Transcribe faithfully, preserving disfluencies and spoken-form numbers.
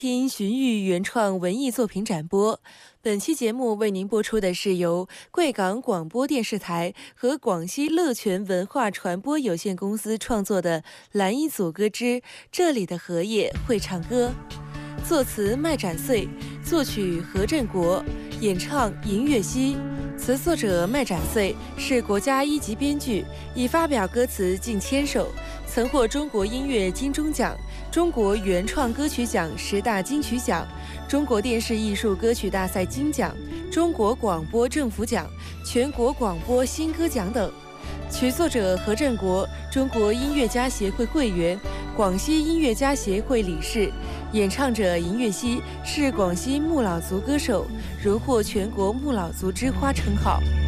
听荀彧原创文艺作品展播。本期节目为您播出的是由贵港广播电视台和广西乐泉文化传播有限公司创作的《蓝衣组歌之这里的荷叶会唱歌》，作词麦展穗，作曲何振国，演唱银月溪。词作者麦展穗是国家一级编剧，已发表歌词近千首，曾获中国音乐金钟奖、中国原创歌曲奖十大金曲奖、中国电视艺术歌曲大赛金奖、中国广播政府奖、全国广播新歌奖等。曲作者何振国，中国音乐家协会会员，广西音乐家协会理事。演唱者银月溪是广西木老族歌手，荣获全国木老族之花称号。